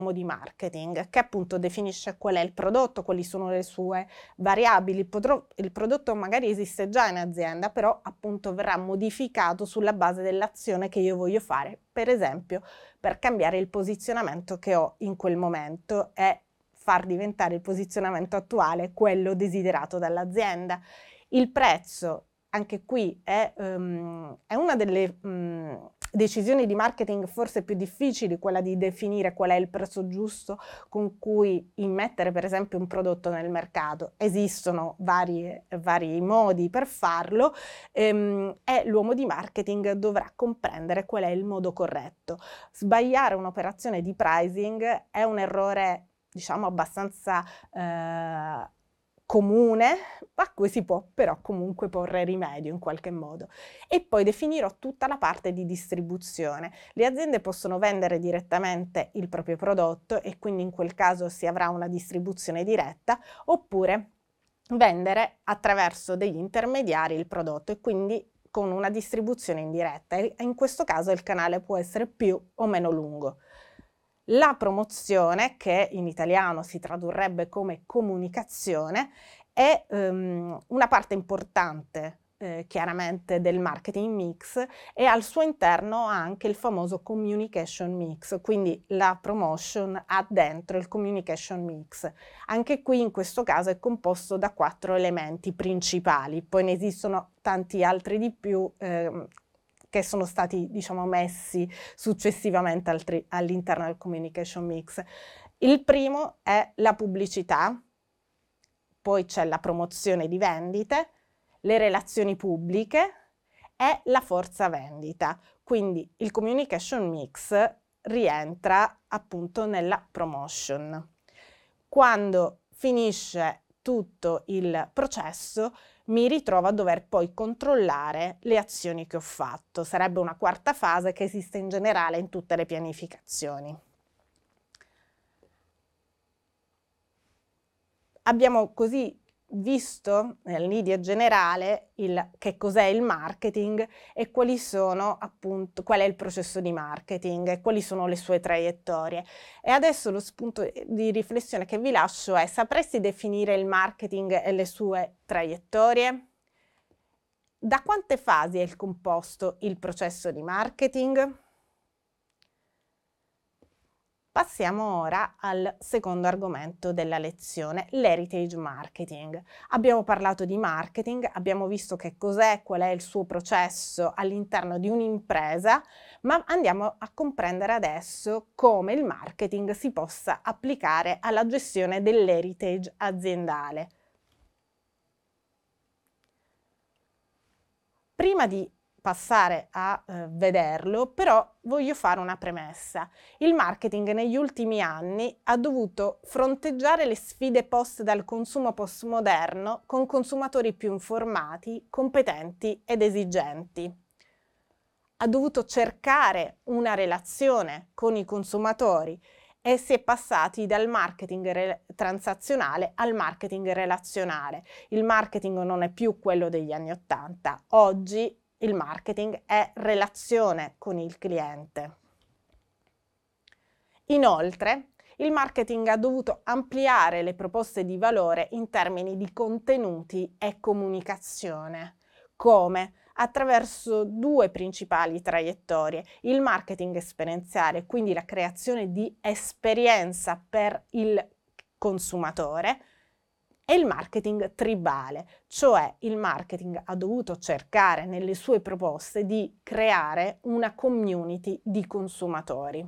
di marketing, che appunto definisce qual è il prodotto, quali sono le sue variabili. Il prodotto magari esiste già in azienda, però appunto verrà modificato sulla base dell'azione che io voglio fare, per esempio per cambiare il posizionamento che ho in quel momento e far diventare il posizionamento attuale quello desiderato dall'azienda. Il prezzo, anche qui è una delle decisioni di marketing forse più difficili, quella di definire qual è il prezzo giusto con cui immettere per esempio un prodotto nel mercato. Esistono vari modi per farlo e l'uomo di marketing dovrà comprendere qual è il modo corretto. Sbagliare un'operazione di pricing è un errore, diciamo, abbastanza comune, a cui si può però comunque porre rimedio in qualche modo. E poi definirò tutta la parte di distribuzione. Le aziende possono vendere direttamente il proprio prodotto e quindi in quel caso si avrà una distribuzione diretta, oppure vendere attraverso degli intermediari il prodotto e quindi con una distribuzione indiretta. E in questo caso il canale può essere più o meno lungo. La promozione, che in italiano si tradurrebbe come comunicazione, è una parte importante chiaramente del marketing mix e al suo interno ha anche il famoso communication mix, quindi la promotion ha dentro il communication mix. Anche qui in questo caso è composto da 4 elementi principali, poi ne esistono tanti altri di più che sono stati, diciamo, messi successivamente all'interno del communication mix. Il primo è la pubblicità, poi c'è la promozione di vendite, le relazioni pubbliche e la forza vendita. Quindi il communication mix rientra appunto nella promotion. Quando finisce tutto il processo mi ritrovo a dover poi controllare le azioni che ho fatto. Sarebbe una quarta fase che esiste in generale in tutte le pianificazioni. Abbiamo così visto nell'idea generale che cos'è il marketing e quali sono appunto, qual è il processo di marketing e quali sono le sue traiettorie. E adesso lo spunto di riflessione che vi lascio è: sapresti definire il marketing e le sue traiettorie? Da quante fasi è composto il processo di marketing? Passiamo ora al secondo argomento della lezione, l'heritage marketing. Abbiamo parlato di marketing, abbiamo visto che cos'è, qual è il suo processo all'interno di un'impresa, ma andiamo a comprendere adesso come il marketing si possa applicare alla gestione dell'heritage aziendale. Prima di passare a vederlo, però voglio fare una premessa. Il marketing negli ultimi anni ha dovuto fronteggiare le sfide poste dal consumo postmoderno con consumatori più informati, competenti ed esigenti. Ha dovuto cercare una relazione con i consumatori e si è passati dal marketing transazionale al marketing relazionale. Il marketing non è più quello degli anni '80, oggi il marketing è relazione con il cliente. Inoltre, il marketing ha dovuto ampliare le proposte di valore in termini di contenuti e comunicazione. Come? Attraverso 2 principali traiettorie: il marketing esperienziale, quindi la creazione di esperienza per il consumatore, e il marketing tribale, cioè il marketing ha dovuto cercare nelle sue proposte di creare una community di consumatori.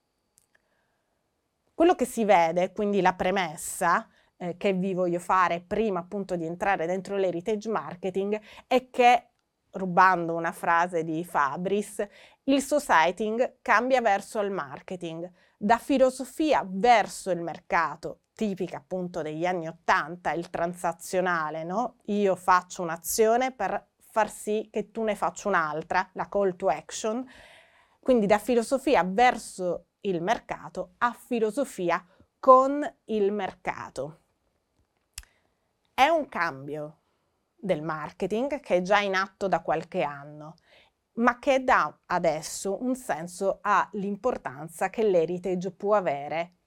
Quello che si vede, quindi la premessa che vi voglio fare prima appunto di entrare dentro l'heritage marketing, è che, rubando una frase di Fabris, il societing cambia verso il marketing, da filosofia verso il mercato, tipica appunto degli anni '80, il transazionale, no? Io faccio un'azione per far sì che tu ne faccia un'altra, la call to action, quindi da filosofia verso il mercato a filosofia con il mercato. È un cambio del marketing che è già in atto da qualche anno, ma che dà adesso un senso all'importanza che l'heritage può avere